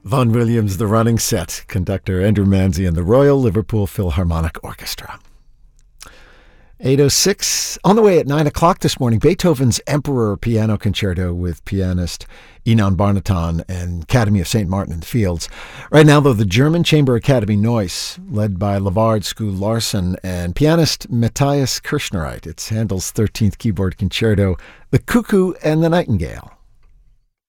Vaughan Williams, The Running Set, conductor Andrew Manzi and the Royal Liverpool Philharmonic Orchestra. 8:06, on the way at 9 o'clock this morning, Beethoven's Emperor Piano Concerto with pianist Ynon Barnaton and Academy of St. Martin in the Fields. Right now, though, the German Chamber Academy Neuss, led by Lavard Skule Larsen and pianist Matthias Kirschnereit. It's Handel's 13th Keyboard Concerto, The Cuckoo and the Nightingale.